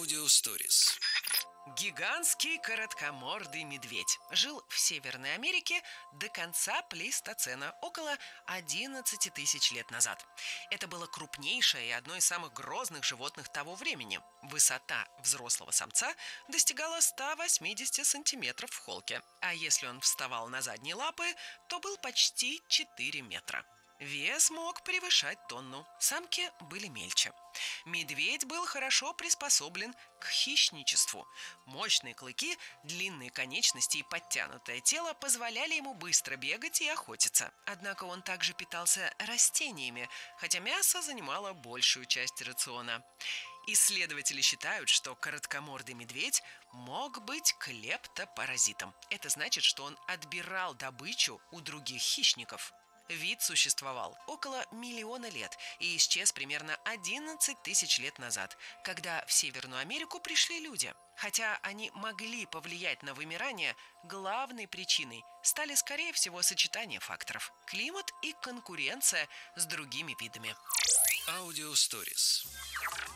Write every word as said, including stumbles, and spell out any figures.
Аудиосторис. Гигантский короткомордый медведь жил в Северной Америке до конца плейстоцена, около одиннадцати тысяч лет назад. Это было крупнейшее и одно из самых грозных животных того времени. Высота взрослого самца достигала ста восьмидесяти сантиметров в холке, а если он вставал на задние лапы, то был почти четыре метра. Вес мог превышать тонну, самки были мельче. Медведь был хорошо приспособлен к хищничеству. Мощные клыки, длинные конечности и подтянутое тело позволяли ему быстро бегать и охотиться. Однако он также питался растениями, хотя мясо занимало большую часть рациона. Исследователи считают, что короткомордый медведь мог быть клептопаразитом. Это значит, что он отбирал добычу у других хищников. Вид существовал около миллиона лет и исчез примерно одиннадцать тысяч лет назад, когда в Северную Америку пришли люди. Хотя они могли повлиять на вымирание, главной причиной стали, скорее всего, сочетание факторов – климат и конкуренция с другими видами. Аудиосторис.